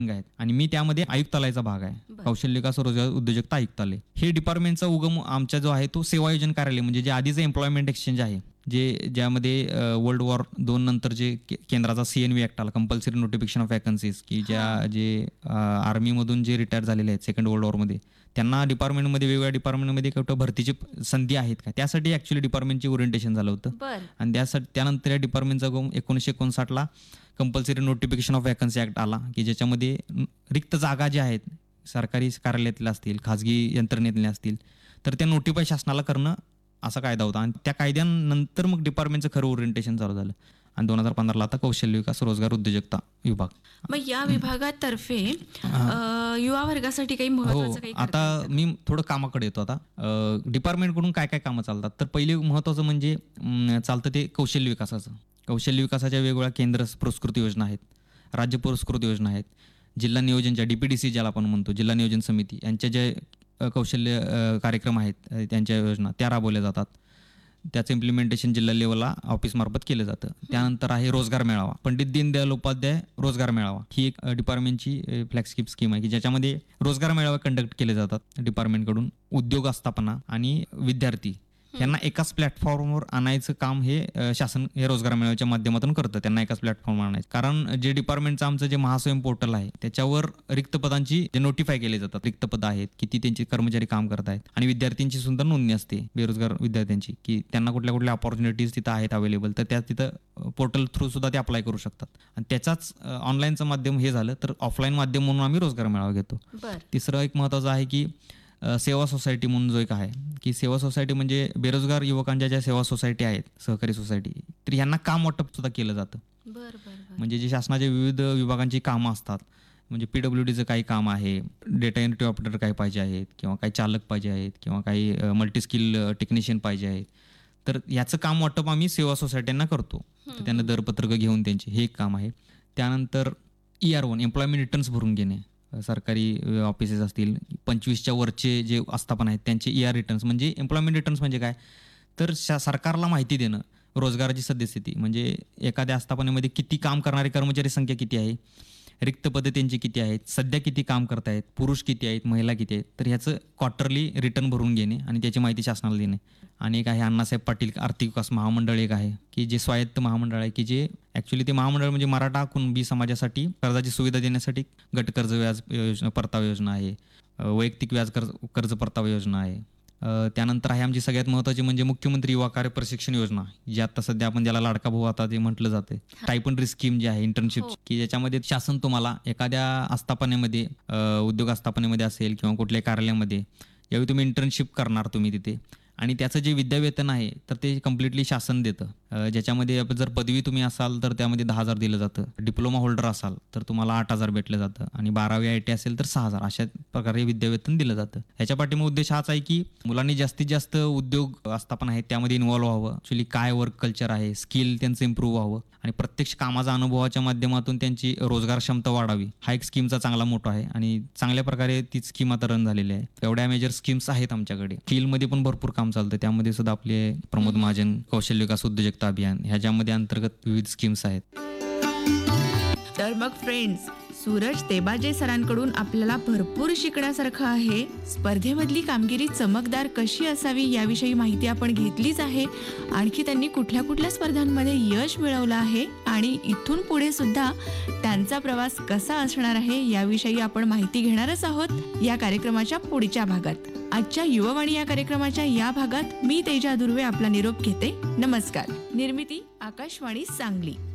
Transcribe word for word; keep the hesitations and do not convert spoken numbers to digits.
आहेत आणि मी त्यामध्ये आयुक्तालयाचा भाग आहे. बरं. कौशल्य विकास व रोजगार उद्योजकता आयुक्तालय. हे डिपार्टमेंटचा उगम आमचा जो आहे तो सेवा योजन कार्यालय म्हणजे जे आधीचं एम्प्लॉयमेंट एक्सचेंज आहे. जे ज्यामध्ये वर्ल्ड वॉर दोन नंतर जे के- केंद्राचा सीएनव्ही ऍक्ट आला, कंपल्सरी नोटिफिकेशन ऑफ वॅकन्सीज, की ज्या हां. जे आर्मीमधून जे रिटायर झालेले आहेत सेकंड वर्ल्ड वॉरमध्ये त्यांना डिपार्टमेंटमध्ये वेगवेगळ्या डिपार्टमेंटमध्ये कुठं भरतीची संधी आहेत का, त्यासाठी ॲक्च्युली डिपार्टमेंटची ओरिएंटेशन झालं होतं. बर आणि त्यासाठी त्यानंतर या डिपार्टमेंटचा गो एकोणीसशे एकोणसाठला compulsory notification of vacancy act आला, की ज्याच्यामध्ये न- रिक्त जागा ज्या आहेत सरकारी कार्यालयातल्या असतील, खाजगी यंत्रणेतल्या असतील, तर त्या नोटिफाय शासनाला करणं असा कायदा होता. आणि त्या कायद्यानंतर मग डिपार्टमेंटचं खरं ओरिएंटेशन चालू झालं. आणि दोन हजार पंधराला आता कौशल्य विकास रोजगार उद्योजकता विभाग. मग या विभागातर्फे अ, युवा वर्गासाठी काही हो, महत्त्वाचं काही करता आता येतं? मी थोडं कामाकडे येतो आता. डिपार्टमेंटकडून काय काय कामं चालतात, तर पहिली महत्त्वाचं म्हणजे अं, चालतं ते कौशल्य विकासाचं. कौशल्य विकासाच्या वेगवेगळ्या केंद्र पुरस्कृत योजना आहेत, राज्य पुरस्कृत योजना आहेत, जिल्हा नियोजनच्या डी पी डी सी ज्याला आपण म्हणतो, जिल्हा नियोजन समिती यांच्या जे अ, कौशल्य अ, कार्यक्रम आहेत, अ, त्यांच्या योजना त्या राबवल्या जातात. त्याचं इम्प्लिमेंटेशन जिल्हा लेवलला ऑफिसमार्फत केलं जातं. त्यानंतर आहे रोजगार मेळावा, पंडित दीनदयाल उपाध्याय रोजगार मेळावा. ही एक अ, डिपार्टमेंटची फ्लॅगशिप स्कीम आहे, की ज्याच्यामध्ये रोजगार मेळावे कंडक्ट केले जातात डिपार्टमेंटकडून. उद्योग आस्थापना आणि विद्यार्थी यांना एकाच प्लॅटफॉर्मवर आणायचं काम हे अ, शासन हे रोजगार मेळाव्याच्या माध्यमातून करतं, त्यांना एकाच प्लॅटफॉर्मवर आणायचं. कारण जे डिपार्टमेंटचं आमचं जे महास्वयं पोर्टल आहे त्याच्यावर रिक्त पदांची जे नोटिफाय केले जातात, रिक्त पदं आहेत, किती त्यांचे कर्मचारी काम करत आहेत, आणि विद्यार्थ्यांची सुद्धा नोंदणी असते बेरोजगार विद्यार्थ्यांची, की त्यांना कुठल्या कुठल्या अपॉर्च्युनिटीज तिथं आहेत अवेलेबल, तर त्या तिथं पोर्टल थ्रू सुद्धा ते अप्लाय करू शकतात. आणि त्याचाच ऑनलाईनचं माध्यम हे झालं, तर ऑफलाईन माध्यम म्हणून आम्ही रोजगार मेळावा घेतो. बर तिसरं एक महत्त्वाचं आहे की अ, सेवा सोसायटी म्हणून जो एक आहे, की सेवा सोसायटी म्हणजे बेरोजगार युवकांच्या ज्या सेवा सोसायटी आहेत, सहकारी सोसायटी, तर यांना काम वाटप सुद्धा केलं जातं. बर बर बर म्हणजे जे शासनाच्या विविध विभागांची कामं असतात, म्हणजे पी डब्ल्यू डीचं काही काम आहे, डेटा एंट्री ऑपरेटर काही पाहिजे आहेत, किंवा काही चालक पाहिजे आहेत, किंवा काही मल्टी स्किल टेक्निशियन पाहिजे आहेत, तर याचं काम वाटप आम्ही सेवा सोसायट्यांना करतो. तर त्यांना दरपत्रकं घेऊन त्यांचे हे एक काम आहे. त्यानंतर E R one employment returns भरून घेणे. अ, सरकारी ऑफिसेस असतील, पंचवीसच्या वरचे जे आस्थापन आहेत त्यांचे ई आर रिटर्न्स. म्हणजे एम्प्लॉयमेंट रिटर्न्स म्हणजे काय, तर शा सरकारला माहिती देणं रोजगाराची सद्यस्थिती, म्हणजे एखाद्या आस्थापनेमध्ये किती काम करणारे कर्मचारी संख्या किती आहे, रिक्त पदे त्यांची किती आहेत, सध्या किती काम करतायत, पुरुष किती आहेत, महिला किती आहेत, तर ह्याचं क्वार्टरली रिटर्न भरून घेणे आणि त्याची माहिती शासनाला देणे. आणि एक आहे अण्णासाहेब पाटील आर्थिक विकास महामंडळ, एक आहे की जे स्वायत्त महामंडळ आहे, की जे ॲक्च्युली ते महामंडळ म्हणजे मराठा कुणबी समाजासाठी कर्जाची सुविधा देण्यासाठी गट कर्ज व्याज योजना परतावा योजना आहे, अ, वैयक्तिक व्याज कर्ज कर्ज परतावा योजना आहे. अ, त्यानंतर आहे आमची सगळ्यात महत्त्वाची म्हणजे मुख्यमंत्री युवा कार्य प्रशिक्षण योजना, जी आता सध्या आपण ज्याला लाडका भाऊ आता ते म्हटलं जाते, टायपंड्री स्कीम जी आहे इंटर्नशिप, हो. की ज्याच्यामध्ये शासन तुम्हाला एखाद्या आस्थापनेमध्ये, अ, उद्योग आस्थापनेमध्ये असेल किंवा कुठल्याही कार्यालयामध्ये, यावेळी तुम्ही इंटर्नशिप करणार तुम्ही तिथे, आणि त्याचं जे विद्यावेतन आहे तर ते कम्प्लिटली शासन देतं. अ, ज्याच्यामध्ये आपण जर पदवी तुम्ही असाल तर त्यामध्ये दहा हजार दिलं जातं, डिप्लोमा होल्डर असाल तर तुम्हाला आठ हजार भेटलं जातं, आणि बारावी आय टी असेल तर सहा हजार अशा प्रकारे विद्यावेतन दिलं जातं. ह्याच्या पाठीमागे उद्देश हाच आहे की मुलांनी जास्तीत जास्त उद्योग आस्थापना आहेत त्यामध्ये इन्व्हॉल्व्ह व्हावं, ॲक्च्युली काय वर्क कल्चर आहे, स्किल त्यांचं इम्प्रूव्ह व्हावं, आणि प्रत्यक्ष कामाचा अनुभवाच्या माध्यमातून त्यांची रोजगार क्षमता वाढावी. हा एक स्कीमचा चांगला मोठा आहे, आणि चांगल्या प्रकारे ती स्कीम आता रन झालेली आहे. एवढ्या मेजर स्कीम्स आहेत आमच्याकडे. स्किलमध्ये पण भरपूर काम चालतं, त्यामध्ये सुद्धा आपले प्रमोद महाजन कौशल्य विकास उद्योजकता अभियान ह्याच्यामध्ये अंतर्गत विविध स्कीम्स आहेत. तर मग फ्रेंड्स, सूरज तेबाजे सरांकडून आपल्याला भरपूर शिकण्यासारखं आहे. स्पर्धेमधली कामगिरी चमकदार कशी असावी याविषयी माहिती आपण घेतलीच आहे. आणखी त्यांनी कुठल्या कुठल्या स्पर्धांमध्ये यश मिळवलं आहे आणि इथून पुढे सुद्धा त्यांचा प्रवास कसा असणार आहे याविषयी आपण माहिती घेणारच आहोत या कार्यक्रमाच्या पुढच्या भागात. आजच्या युवावाणी या कार्यक्रमाच्या या भागात मी तेजा दुर्वे आपला निरोप घेते. नमस्कार. निर्मिती आकाशवाणी सांगली.